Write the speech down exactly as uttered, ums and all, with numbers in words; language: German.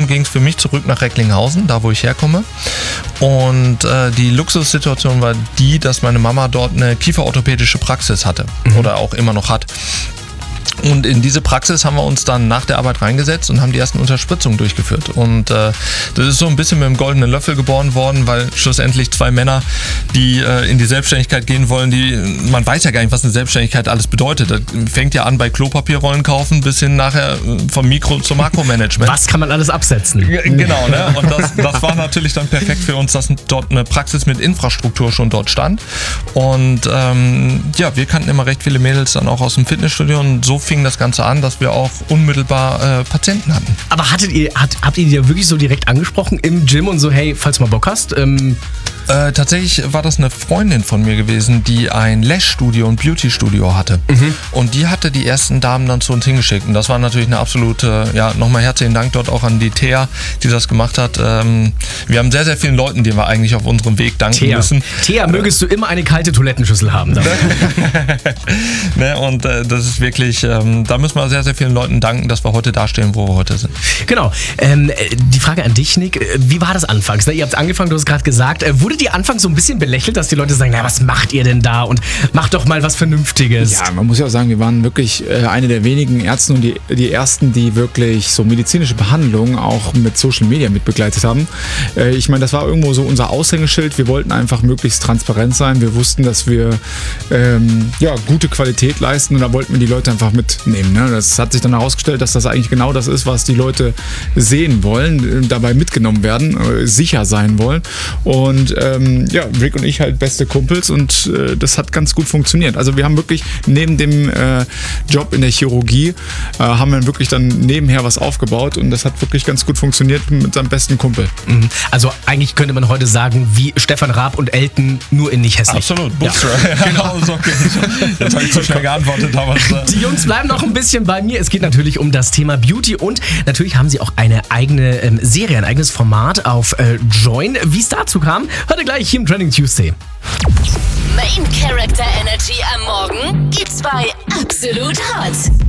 dann ging es für mich zurück nach Recklinghausen, da wo ich herkomme. Und äh, die Luxussituation war die, dass meine Mama dort eine kieferorthopädische Praxis hatte mhm. oder auch immer noch hat. Und in diese Praxis haben wir uns dann nach der Arbeit reingesetzt und haben die ersten Unterspritzungen durchgeführt. Und äh, das ist so ein bisschen mit dem goldenen Löffel geboren worden, weil schlussendlich zwei Männer, die äh, in die Selbstständigkeit gehen wollen, die man weiß ja gar nicht, was eine Selbstständigkeit alles bedeutet. Das fängt ja an bei Klopapierrollen kaufen bis hin nachher vom Mikro- zum Makromanagement. Was kann man alles absetzen? G- genau, ne? Und das, das war natürlich dann perfekt für uns, dass dort eine Praxis mit Infrastruktur schon dort stand. Und ähm, ja, wir kannten immer recht viele Mädels dann auch aus dem Fitnessstudio und so fing das Ganze an, dass wir auch unmittelbar äh, Patienten hatten. Aber hattet ihr, hat, habt ihr die ja wirklich so direkt angesprochen im Gym und so, hey, falls du mal Bock hast? Ähm Äh, tatsächlich war das eine Freundin von mir gewesen, die ein Lash-Studio und Beauty-Studio hatte. Mhm. Und die hatte die ersten Damen dann zu uns hingeschickt. Und das war natürlich eine absolute, ja, nochmal herzlichen Dank dort auch an die Thea, die das gemacht hat. Ähm, wir haben sehr, sehr vielen Leuten, denen wir eigentlich auf unserem Weg danken Thea. müssen. Thea, mögest du immer eine kalte Toilettenschüssel haben. ne, und äh, das ist wirklich, ähm, da müssen wir sehr, sehr vielen Leuten danken, dass wir heute da stehen, wo wir heute sind. Genau. Ähm, die Frage an dich, Nick, wie war das anfangs? Ne, ihr habt angefangen, du hast gerade gesagt, äh, wurde die anfangs so ein bisschen belächelt, dass die Leute sagen, na, was macht ihr denn da und macht doch mal was Vernünftiges? Ja, man muss ja auch sagen, wir waren wirklich äh, eine der wenigen Ärzte und die, die ersten, die wirklich so medizinische Behandlungen auch mit Social Media mit begleitet haben. Äh, ich meine, das war irgendwo so unser Aushängeschild. Wir wollten einfach möglichst transparent sein. Wir wussten, dass wir ähm, ja, gute Qualität leisten und da wollten wir die Leute einfach mitnehmen. Ne? Das hat sich dann herausgestellt, dass das eigentlich genau das ist, was die Leute sehen wollen, dabei mitgenommen werden, äh, sicher sein wollen. Und ähm, ja, Rick und ich halt beste Kumpels und äh, das hat ganz gut funktioniert. Also wir haben wirklich neben dem äh, Job in der Chirurgie, äh, haben wir wirklich dann nebenher was aufgebaut und das hat wirklich ganz gut funktioniert mit seinem besten Kumpel. Also eigentlich könnte man heute sagen, wie Stefan Raab und Elton, nur in nicht hässlich. Absolut, Bootstrap. Ja. Genau, so okay. Jetzt habe ich zu schnell geantwortet. Aber die Jungs bleiben noch ein bisschen bei mir. Es geht natürlich um das Thema Beauty und natürlich haben sie auch eine eigene ähm, Serie, ein eigenes Format auf äh, Join. Wie es dazu kam, hört ihr gleich hier im Trending Tuesday. Main Character Energy am Morgen gibt's bei Absolut Hot.